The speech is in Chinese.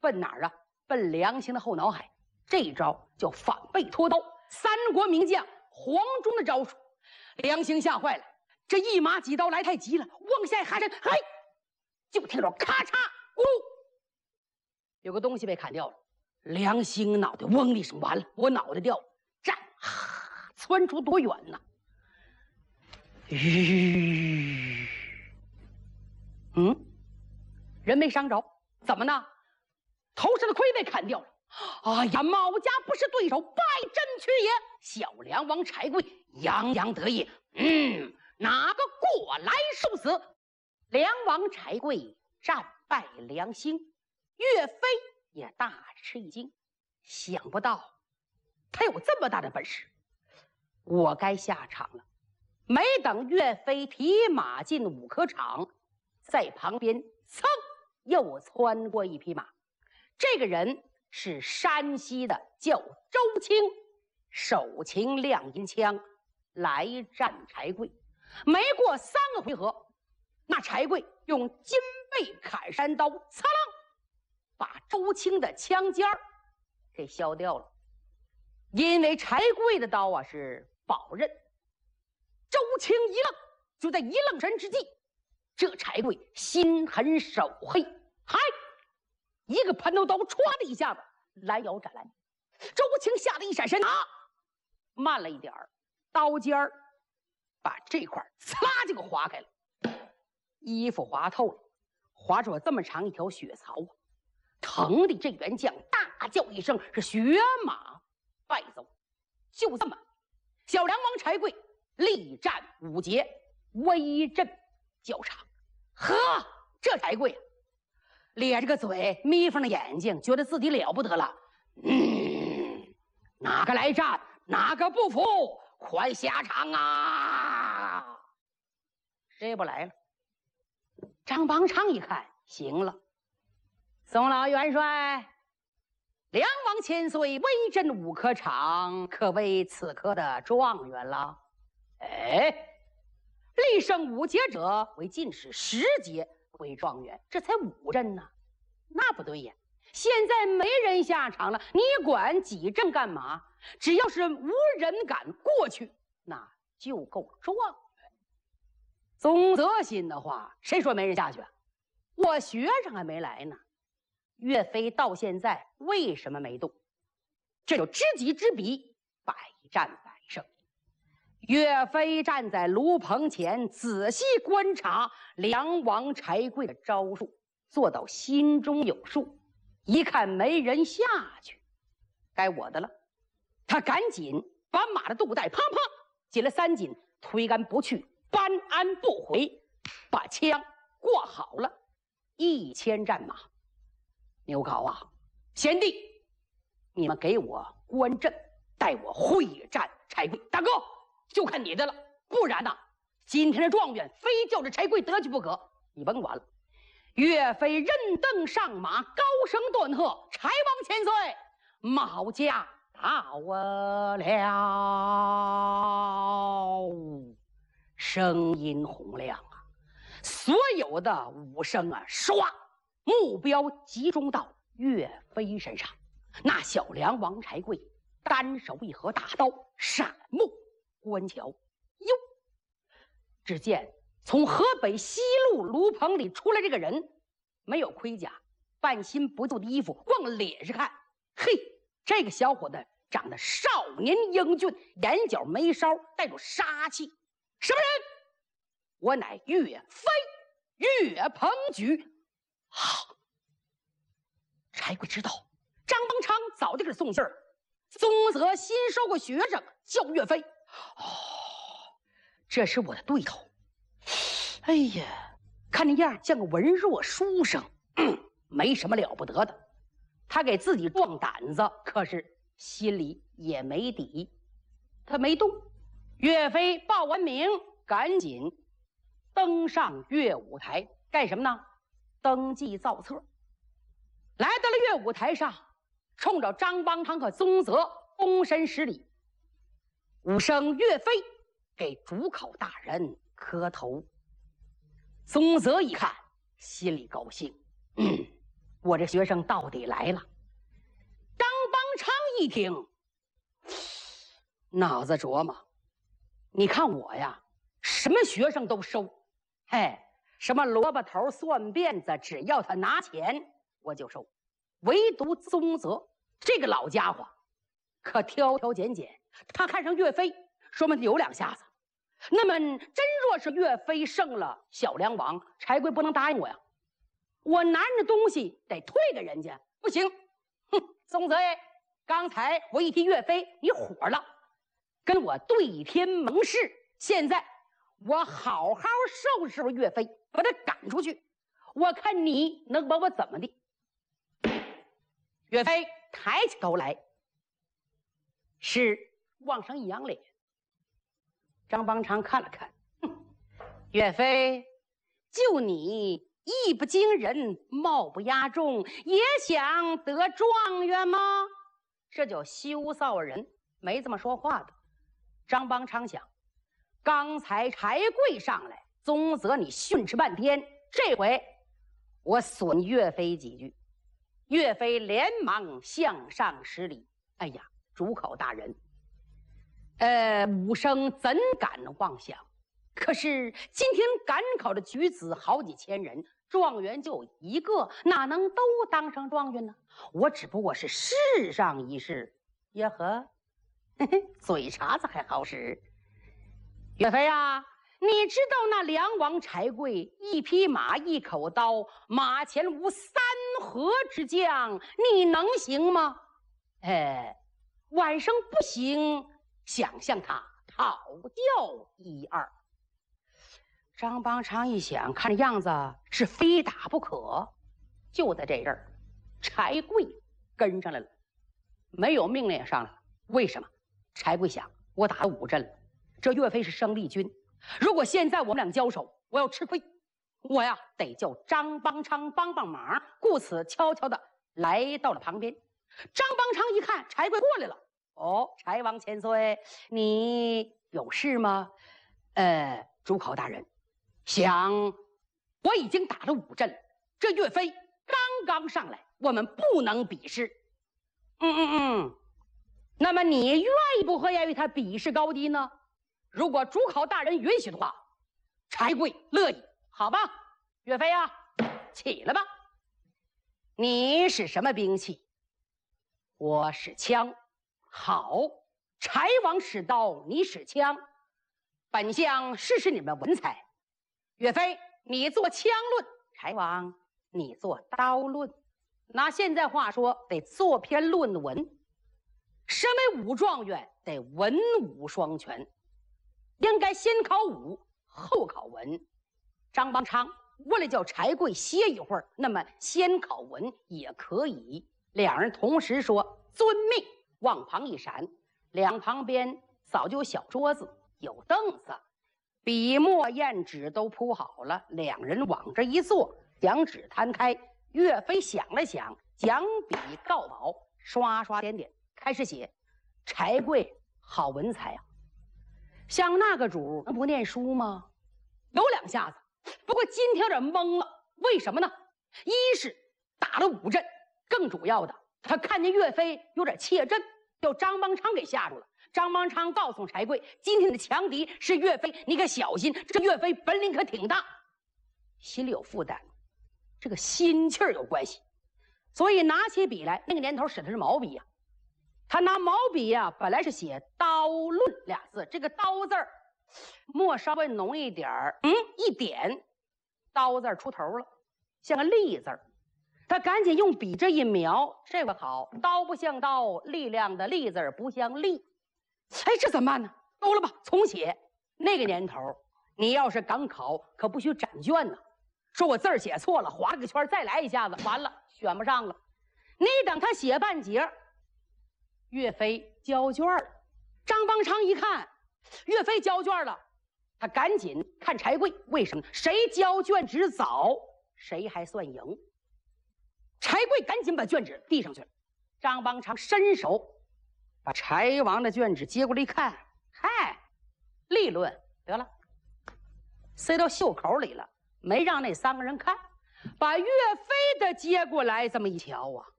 奔哪儿啊？奔梁兴的后脑海。这一招叫反背拖刀，三国名将黄忠的招数。梁兴吓坏了，这一马几刀来太急了，往下一哈身，嘿，就听着咔嚓咕噜，有个东西被砍掉了。梁兴脑袋嗡的一声，完了，我脑袋掉了，战哈窜出多远呢？人没伤着，怎么呢？头上的盔被砍掉了。哎呀，毛家不是对手，败阵去也！小梁王柴贵洋洋得意，哪个过来受死？梁王柴贵战败梁兴，岳飞也大吃一惊，想不到他有这么大的本事，我该下场了。没等岳飞提马进五科场，在旁边噌又窜过一匹马。这个人是山西的，叫周青，手擎亮银枪来战柴贵。没过3个回合，那柴贵用金背砍山刀，擦啷，把周青的枪尖儿给削掉了。因为柴贵的刀啊是宝刃。周青一愣，就在一愣神之际，这柴贵心狠手黑，嗨，一个蟠桃刀歘的一下子拦腰斩来。周青吓得一闪身，慢了一点儿，刀尖儿把这块呲啦就给划开了，衣服划透了，划出了这么长一条血槽啊！疼的这员将大叫一声，是血马败走。就这么，小梁王柴贵力战5节，威震教场。呵，这柴贵咧着个嘴，眯缝着眼睛，觉得自己了不得了。哪个来战，哪个不服，快下场啊！谁不来了？张邦昌一看，行了，宋老元帅，梁王千岁威震五科场，可谓此科的状元了。哎，历胜5节者为进士，10节为状元，这才5阵呢。那不对呀，现在没人下场了，你管几阵干嘛？只要是无人敢过去，那就够状元。宗泽心的话，谁说没人下去啊？我学生还没来呢。岳飞到现在为什么没动？这就知己知彼，百战百胜。岳飞站在炉棚前，仔细观察梁王柴贵的招数，做到心中有数。一看没人下去，该我的了。他赶紧把马的肚带啪啪紧了3紧，推杆不去，搬鞍不回，把枪挂好了。1000战马，牛皋啊，贤弟，你们给我观阵，带我会战柴贵。大哥，就看你的了，不然呐，今天的状元非叫这柴贵得去不可。你甭管了。岳飞任登上马，高声断喝：“柴王千岁，毛家到了！”声音洪亮啊，所有的武声啊，唰，目标集中到岳飞身上。那小梁王柴贵单手一合大刀，闪目观瞧，哟，只见从河北西路炉棚里出来这个人，没有盔甲，半新不旧的衣服，往脸上看，嘿，这个小伙子长得少年英俊，眼角眉梢带着杀气。什么人？我乃岳飞，岳鹏举。柴贵知道张邦昌早就给他送信儿，宗泽新收过学生，叫岳飞。这是我的对头。哎呀，看那样像个文弱书生，没什么了不得的。他给自己壮胆子，可是心里也没底。他没动。岳飞报完名，赶紧登上乐舞台，干什么呢？登记造册。来到了乐舞台上，冲着张邦昌和宗泽躬身施礼。武生岳飞给主考大人磕头。宗泽一看，心里高兴， 我这学生到底来了。张邦昌一听，脑子琢磨，你看我呀，什么学生都收，什么萝卜头、蒜辫子，只要他拿钱我就收，唯独宗泽这个老家伙，可挑挑拣拣。他看上岳飞，说明有两下子。那么真若是岳飞胜了小梁王，柴贵不能答应我呀，我拿着东西得退给人家，不行。宗泽爷，刚才我一提岳飞，你火了，跟我对天盟誓，现在我好好收拾岳飞，把他赶出去，我看你能把我怎么的。岳飞抬起头来，是往上一扬脸。张邦昌看了看，岳飞，就你艺不惊人，貌不压众，也想得状元吗？这叫羞臊人，没这么说话的。张邦昌想，刚才柴贵上来，宗泽你训斥半天，这回我损岳飞几句。岳飞连忙向上施礼，哎呀，主考大人，武生怎敢妄想？可是今天赶考的举子好几千人，状元就一个，哪能都当上状元呢？我只不过是试上一试。呀呵，嘴茬子还好使。岳飞啊，你知道那梁王柴贵一匹马一口刀，马前无3合之将，你能行吗？晚上不行，想象他讨教1、2。张邦昌一想，看这样子是非打不可。就在这阵儿，柴贵跟上来了，没有命令也上来了。为什么？柴贵想，我打了5阵了，这岳飞是生力军，如果现在我们俩交手，我要吃亏，我呀得叫张邦昌帮帮忙，故此悄悄的来到了旁边。张邦昌一看柴贵过来了，柴王千岁，你有事吗？主考大人，想我已经打了5阵，这岳飞刚刚上来，我们不能比试。那么你愿意不愿意与他比试高低呢？如果主考大人允许的话，柴贵乐意。好吧，岳飞啊，起来吧。你使什么兵器？我使枪。好，柴王使刀，你使枪，本相试试你们文采。岳飞，你做枪论，柴王你做刀论。拿现在话说，得做篇论文。身为武状元，得文武双全，应该先考武，后考文。张邦昌为了叫柴贵歇一会儿，那么先考文也可以。两人同时说遵命。往旁一闪，两旁边早就有小桌子，有凳子，笔墨砚纸都铺好了。两人往这一坐，将纸摊开。岳飞想了想，将笔告宝，刷刷点点，开始写。柴贵好文采啊，像那个主能不念书吗？有2下子，不过今天有点懵了。为什么呢？一是打了5阵，更主要的，他看见岳飞有点怯阵，叫张邦昌给吓住了。张邦昌告诉柴贵，今天的强敌是岳飞，你可小心，这岳飞本领可挺大。心里有负担，这个心气儿有关系，所以拿起笔来。那个年头使的是毛笔呀，他拿毛笔呀，本来是写刀论2字，这个刀字儿墨稍微浓一点儿，一点，刀字儿出头了，像个利字儿。他赶紧用笔这一描，这个好，刀不像刀，力量的力字儿不像力。这怎么办呢？够了吧，重写。那个年头，你要是赶考，可不许展卷呢。说我字儿写错了，划个圈再来一下子，完了选不上了。你等他写半截，岳飞交卷了。张邦昌一看岳飞交卷了，他赶紧看柴贵，为什么？谁交卷纸早，谁还算赢。柴贵赶紧把卷纸递上去了。张邦昌伸手把柴王的卷纸接过来一看，立论得了，塞到袖口里了，没让那3个人看。 把岳飞的接过来，这么一瞧啊，